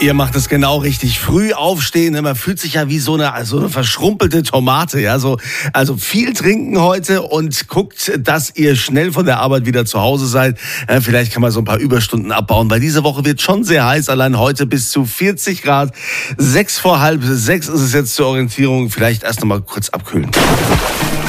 Ihr macht es genau richtig. Früh aufstehen, man fühlt sich ja wie so eine verschrumpelte Tomate. Ja? Also viel trinken heute und guckt, dass ihr schnell von der Arbeit wieder zu Hause seid. Vielleicht kann man so ein paar Überstunden abbauen, weil diese Woche wird schon sehr heiß. Allein heute bis zu 40 Grad. 5:06 ist es jetzt zur Orientierung. Vielleicht erst noch mal kurz abkühlen.